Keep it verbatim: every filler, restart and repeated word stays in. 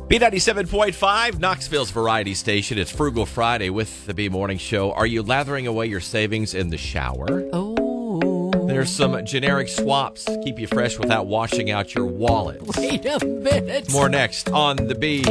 B ninety-seven point five, Knoxville's variety station. It's Frugal Friday with the B Morning Show. Are you lathering away your savings in the shower? Oh. There's some generic swaps. Keep you fresh without washing out your wallet. Wait a minute. More next on the B.